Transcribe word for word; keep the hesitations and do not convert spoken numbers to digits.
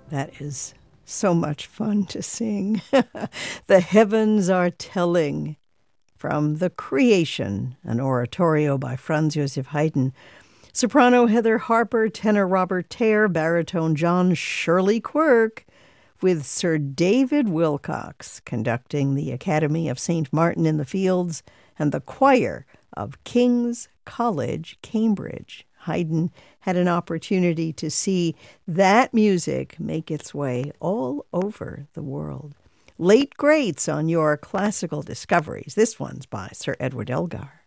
That is so much fun to sing. The heavens are telling, from The Creation, an oratorio by Franz Joseph Haydn. Soprano Heather Harper, tenor Robert Tare, baritone John Shirley Quirk, with Sir David Wilcox conducting the Academy of Saint Martin in the Fields and the choir of King's College, Cambridge. Haydn had an opportunity to see that music make its way all over the world. Late greats on your classical discoveries. This one's by Sir Edward Elgar.